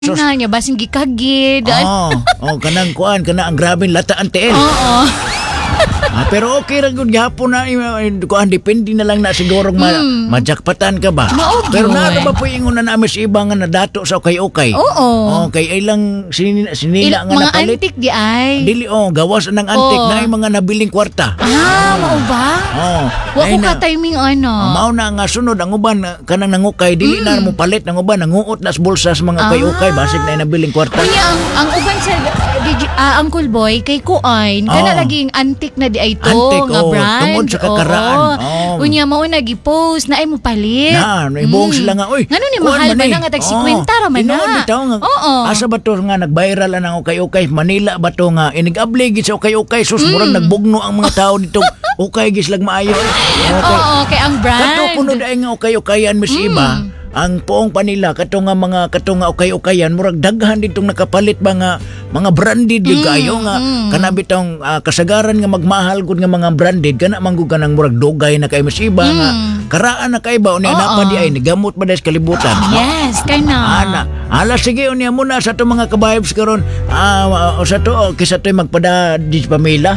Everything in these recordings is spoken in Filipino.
Sus. Na niya basing gikagid. Kanang kuan kana ang grabeng lata antel. Oo. Pero okay ra gud gyapon na kuan depende na lang na siguro majakpatan ka ba. Mao Pero gyud. naa ba po ingon na namin sa iba nga nadato sa okay-okay. Oo. Kay ay lang sinila nga Mga napalit. antik di ay. Dili gawas ng antik Oo. na ay mga nabiling kwarta. Mao ba? Wa ko ka timing ano. Mao na nga sunod ang uban kanang nangukay dili na mo palit ng uban nanguot na sa bulsa sa mga okay-okay basig na nabiling kwarta. Kunya ang uban sa Uncle Boy kay kuan kana laging antik na di ay to Antik, nga brand. tungod sa kakaraan. Kunya mao na gi-post na ay mo palit. Ibuong sila nga oy. Ngano ni mahal ba na nga tag 50 ra man na. Oo. Asa ba to nga nag-viral ang okay-okay Manila ba to nga inigabli gid sa okay-okay sus murag nagbugno ang mga tao dito. Okay gis lag maayo. Oo, kay ang brand. Kato kuno daay nga okay-okayan mas iba. Ang poong panila kato nga okay-okayan murag daghan ditong nakapalit ba nga mga branded yung kayo nga kana bitong kasagaran nga magmahal gud nga mga branded kana manggug kanang murag dugay na kay masiba nga karaan na kay ba unya na pa di ay nigamot pa des kalibutan. Yes, kay na. Ala sige unya muna sa to mga ka-vibes karon sa to kisa to magpada di pamila.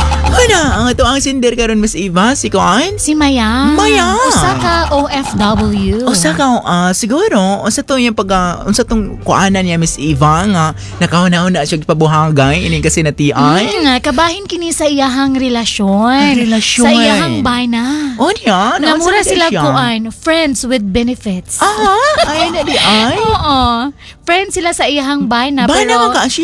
Ang ito ang sinder karon Miss Eva, si Kuan? Si Maya. Maya. Usa ka OFW. Usa ka siguro unsa to yung unsa tong kuanan niya Miss Eva nga nakahuna-huna siya pabuhagay ini kasi natiay. Kabahin kini sa iyahang relasyon. Relasyon. Sa iyahang bana. O niya, Namura sila kuan, friends with benefits. Ay na di ay. Oo. Friends sila sa iyahang bana. Bana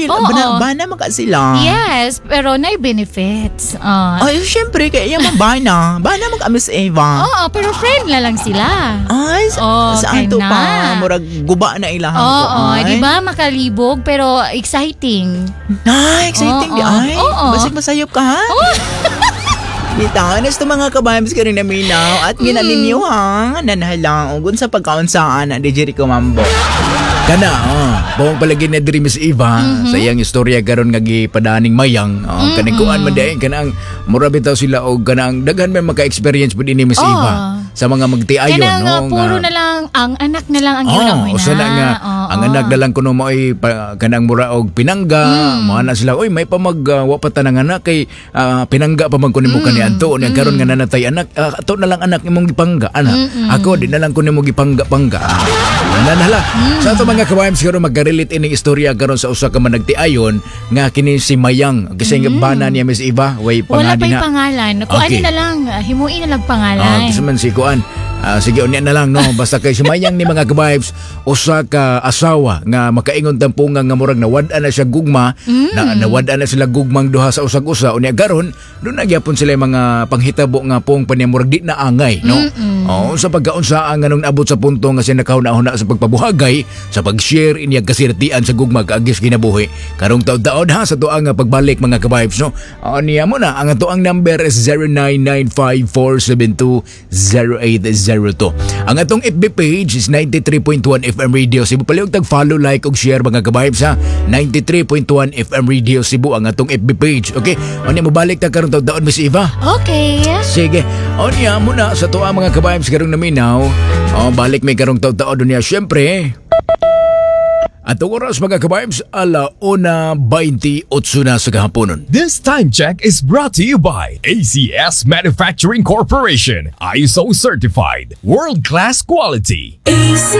maka sila. Yes, pero nay benefits. Ay, syempre, kaya yung mabana. Bana mag-Miss Eva. Oo, pero friend na lang sila. Ay, saan to pa? Murag guba na ilahang ko. Oo, di ba makalibog pero exciting. Exciting di ay. Basig masayop ka ha? Itahanas to mga kabayams ka rin na minaw at ginaninyo ha. Nanahalang ugon sa pagkaunsaan na di Jericho Mambo. Kana, buong palagi na diri Miss Eva, sa iyang istorya karon nga gipadaning mayang, kanikuan man dayon kanang mura bitaw sila og kanang daghan man maka-experience pud ini Miss Eva sa mga magtiayon kanang puro na lang ang anak na lang ang ginamay na. Usa na nga ang anak na lang kuno mo ay kanang mura og pinangga, mo na sila oy may pamag wa pa tanang anak kay pinangga pa man kuno mo kani adto nya karon nga nanatay anak ato na lang anak imong gipangga ana. Ako di na lang kuno mo gipangga-pangga. Nanala. Sa ato mga kabayam siguro magka-relate ini istorya karon sa usa ka managtiayon nga kini si Mayang kasi bana niya Miss Eva way wala pa pangalan yung pangalan. Kuan na lang, himuin na lang pangalan. Kasi man si kuan sige unya na lang no basta kay si Mayang ni mga ka-vibes usa ka asawa nga makaingon tampungan nga murag nawad-an na siya gugma nawad-an na sila gugmang duha sa usag-usa unya garon doon nagyapon sila mga panghitabo nga pong panyamurag di na angay no. Sa pagkaunsaan nga nung naabot sa punto nga siya nakahuna sa pagpabuhagay sa pag-share inya kasirtian sa gugma kaagis kinabuhi karong taud-taud ha sa tuang nga pagbalik mga ka-vibes no. Niya mo na ang tuang number is 0995-472-0802. Ang atong FB page is 93.1 FM Radio Cebu. Palihog tag-follow, like ug share mga ka-vibes ha. 93.1 FM Radio Cebu ang atong FB page. Okay? Unya mo balik ta karon taud-taud Miss Eva. Okay. Sige. Unya muna sa tuang mga ka-vibes karong naminaw. Balik may karong taud-taud niya syempre. At ang oras mga ka-vibes, 1:28 na sa kahaponon. This time check is brought to you by ACS Manufacturing Corporation. ISO certified. World-class quality.